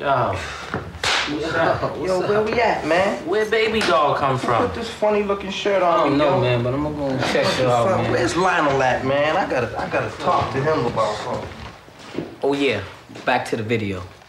Yo. What's up? Yo, where we at, man? Where baby doll come from? Put this funny looking shirt on. I don't know, man, but I'm gonna go check it out, man. Where's Lionel at, man? I gotta talk to him about something. Oh yeah, back to the video.